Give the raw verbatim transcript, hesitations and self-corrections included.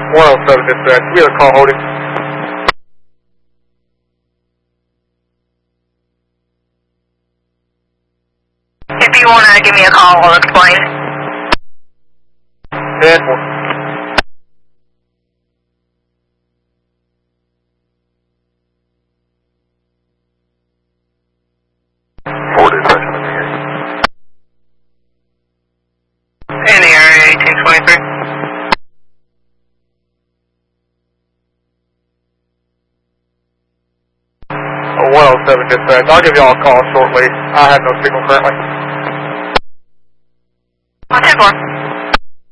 one oh seven dispatch, we have a call holding. If you want to give me a call, I'll explain. ten one. four dispatch, let me hear you. In the area, eighteen twenty-three. one oh seven dispatch, I'll give y'all a call shortly. I have no signal currently. ten four.